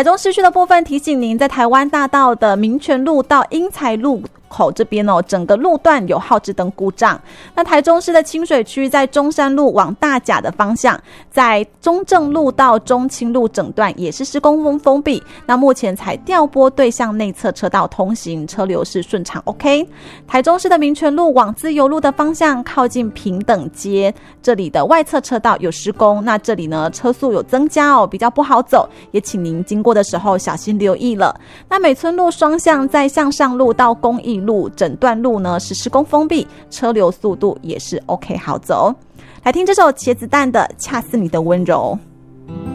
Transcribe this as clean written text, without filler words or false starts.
台中市区的部分提醒您，在台湾大道的民权路到英才路口这边整个路段有号志灯故障。那台中市的清水区在中山路往大甲的方向，在中正路到中清路整段也是施工封闭，那目前才调拨对向内侧车道通行，车流是顺畅 OK。 台中市的民权路往自由路的方向，靠近平等街这里的外侧车道有施工，那这里呢车速有增加比较不好走，也请您经过的时候小心留意了。那美村路双向在向上路到公益路整段路呢是施工封闭，车流速度也是 OK 好走。来听这首茄子蛋的《恰似你的温柔》。